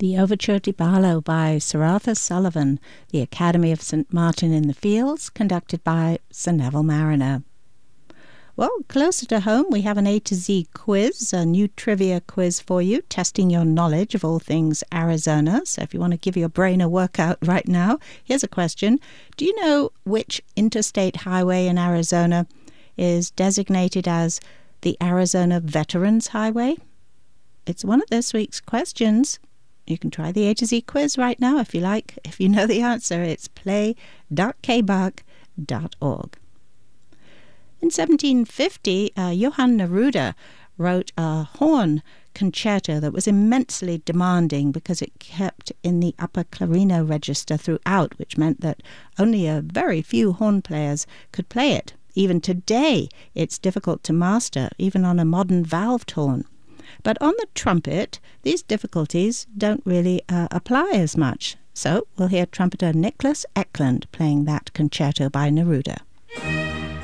The Overture di Ballo by Sir Arthur Sullivan, the Academy of St. Martin in the Fields, conducted by Sir Neville Marriner. Well, closer to home, we have an A to Z quiz, a new trivia quiz for you, testing your knowledge of all things Arizona. So if you want to give your brain a workout right now, here's a question. Do you know which interstate highway in Arizona is designated as the Arizona Veterans Highway? It's one of this week's questions. You can try the A to Z quiz right now if you like. If you know the answer, it's play.kbach.org. In 1750, Johann Neruda wrote a horn concerto that was immensely demanding because it kept in the upper clarino register throughout, which meant that only a very few horn players could play it. Even today, it's difficult to master, even on a modern valved horn. But on the trumpet, these difficulties don't really apply as much. So we'll hear trumpeter Nicholas Eklund playing that concerto by Neruda.